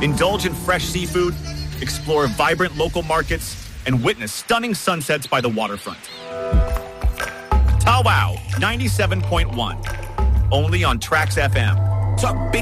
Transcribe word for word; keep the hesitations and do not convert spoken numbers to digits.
Indulge in fresh seafood, explore vibrant local markets, and witness stunning sunsets by the waterfront. Tawow ninety-seven point one, only on Trax F M. Talk big.